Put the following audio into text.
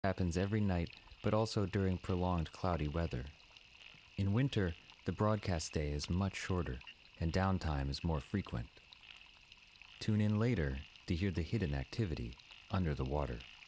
happens every night, but also during prolonged cloudy weather. In winter, the broadcast day is much shorter, and downtime is more frequent. Tune in later to hear the hidden activity under the water.